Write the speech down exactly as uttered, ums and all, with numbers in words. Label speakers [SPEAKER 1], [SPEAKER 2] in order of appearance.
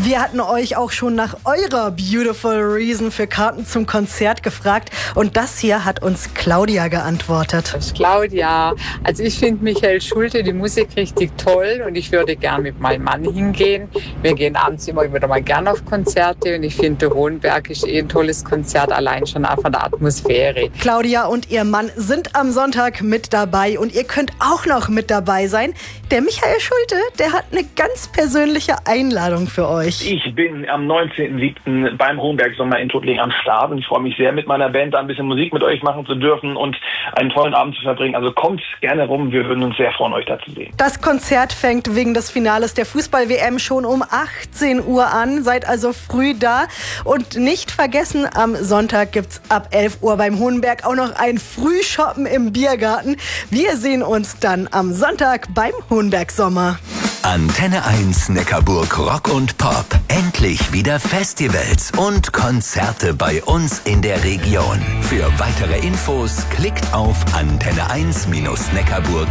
[SPEAKER 1] Wir hatten euch auch schon nach eurer Beautiful Reason für Karten zum Konzert gefragt und das hier hat uns Claudia geantwortet.
[SPEAKER 2] Das ist Claudia. Also ich finde Michael Schulte, die Musik richtig toll und ich würde gern mit meinem Mann hingehen. Wir gehen abends immer wieder mal gern auf Konzerte und ich finde, der Hohenberg ist eh ein tolles Konzert, allein schon auch von der Atmosphäre.
[SPEAKER 1] Claudia und ihr Mann sind am Sonntag mit dabei und ihr könnt auch noch mit dabei sein. Der Michael Schulte, der hat eine ganz persönliche Einladung für euch.
[SPEAKER 3] Ich bin am neunzehnten siebten beim Hohenberg Sommer in Tuttlingen am Start und ich freue mich sehr, mit meiner Band da ein bisschen Musik mit euch machen zu dürfen und einen tollen Abend zu verbringen. Also kommt gerne rum, wir würden uns sehr freuen, euch da zu sehen.
[SPEAKER 1] Das Konzert fängt wegen des Finales der Fußball-W M schon um achtzehn Uhr an. Seid also früh da. Und nicht vergessen, am Sonntag gibt's ab elf Uhr beim Hohenberg auch noch ein Frühshoppen im Biergarten. Wir sehen uns dann am Sonntag beim Hohenberg Sommer.
[SPEAKER 4] Antenne eins Neckarburg Rock und Pop. Endlich wieder Festivals und Konzerte bei uns in der Region. Für weitere Infos klickt auf antenne eins Neckarburg